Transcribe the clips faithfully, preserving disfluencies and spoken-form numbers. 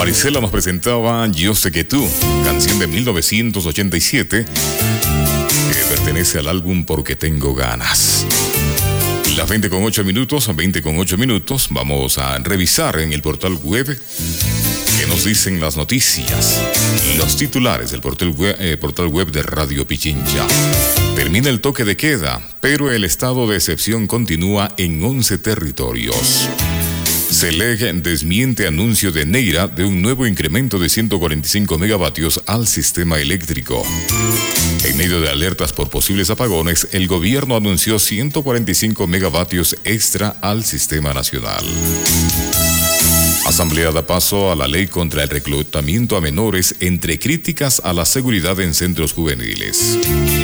Marisela nos presentaba Yo sé que tú, canción de mil novecientos ochenta y siete, que pertenece al álbum Porque tengo ganas. Las veinte con ocho minutos, veinte con ocho minutos, vamos a revisar en el portal web que nos dicen las noticias y los titulares del portal web, eh, portal web de Radio Pichincha. Termina el toque de queda, pero el estado de excepción continúa en once territorios. CELEG desmiente anuncio de Neira de un nuevo incremento de ciento cuarenta y cinco megavatios al sistema eléctrico. En medio de alertas por posibles apagones, el gobierno anunció ciento cuarenta y cinco megavatios extra al sistema nacional. Asamblea da paso a la ley contra el reclutamiento a menores entre críticas a la seguridad en centros juveniles.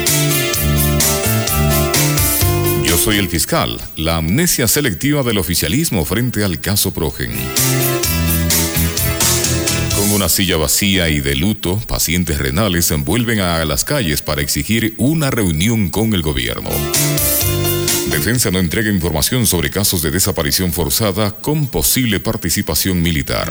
Yo soy el fiscal, la amnesia selectiva del oficialismo frente al caso Progen. Con una silla vacía y de luto, pacientes renales vuelven a las calles para exigir una reunión con el gobierno. Defensa no entrega información sobre casos de desaparición forzada con posible participación militar.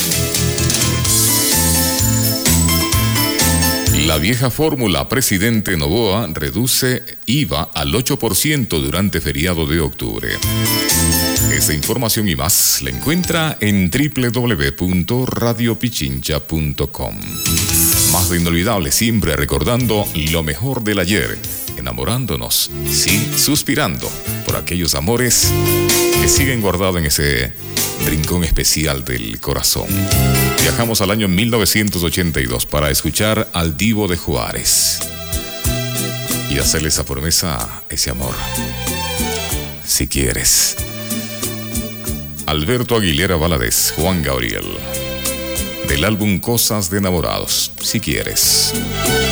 La vieja fórmula presidente Noboa reduce I V A al ocho por ciento durante feriado de octubre. Esta información y más la encuentra en doble u doble u doble u punto radio pichincha punto com. Más de inolvidable, siempre recordando lo mejor del ayer, enamorándonos, sí, suspirando por aquellos amores que siguen guardados en ese rincón especial del corazón. Viajamos al año mil novecientos ochenta y dos para escuchar al Divo de Juárez y hacerle esa promesa, ese amor. Si quieres. Alberto Aguilera Valadez, Juan Gabriel, del álbum Cosas de Enamorados. Si quieres.